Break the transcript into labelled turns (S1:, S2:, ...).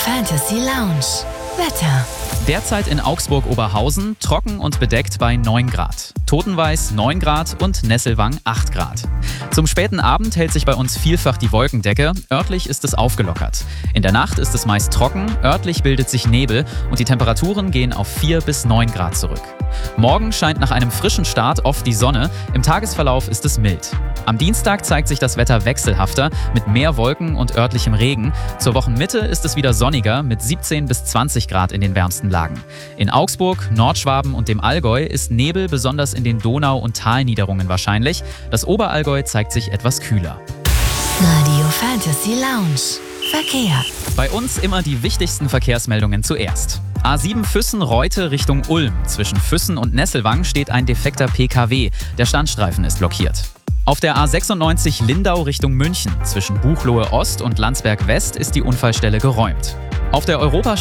S1: Fantasy Lounge. Wetter.
S2: Derzeit in Augsburg-Oberhausen trocken und bedeckt bei 9 Grad. Totenweiß 9 Grad und Nesselwang 8 Grad. Zum späten Abend hält sich bei uns vielfach die Wolkendecke. Örtlich ist es aufgelockert. In der Nacht ist es meist trocken, örtlich bildet sich Nebel und die Temperaturen gehen auf 4 bis 9 Grad zurück. Morgen scheint nach einem frischen Start oft die Sonne, im Tagesverlauf ist es mild. Am Dienstag zeigt sich das Wetter wechselhafter mit mehr Wolken und örtlichem Regen. Zur Wochenmitte ist es wieder sonniger mit 17 bis 20 Grad in den wärmsten Lagen. In Augsburg, Nordschwaben und dem Allgäu ist Nebel besonders in den Donau- und Talniederungen wahrscheinlich. Das Oberallgäu zeigt sich etwas kühler.
S1: Radio Fantasy Lounge. Verkehr.
S2: Bei uns immer die wichtigsten Verkehrsmeldungen zuerst. A7 Füssen-Reute Richtung Ulm. Zwischen Füssen und Nesselwang steht ein defekter PKW. Der Standstreifen ist blockiert. Auf der A96 Lindau Richtung München. Zwischen Buchloe Ost und Landsberg West ist die Unfallstelle geräumt. Auf der